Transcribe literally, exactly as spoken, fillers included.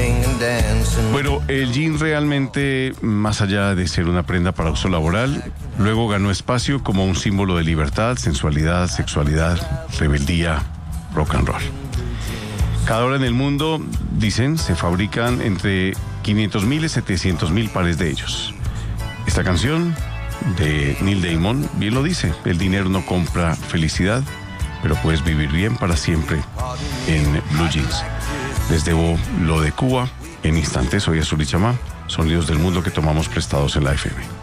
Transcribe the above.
Bueno, el jean realmente, más allá de ser una prenda para uso laboral, luego ganó espacio como un símbolo de libertad, sensualidad, sexualidad, rebeldía, rock and roll. Cada hora en el mundo, dicen, se fabrican entre quinientos mil y setecientos mil pares de ellos. Esta canción de Neil Diamond bien lo dice: el dinero no compra felicidad, pero puedes vivir bien para siempre en Blue Jeans. Les debo lo de Cuba en instantes. Soy Azul y Chamá, sonidos del mundo que tomamos prestados en la F M.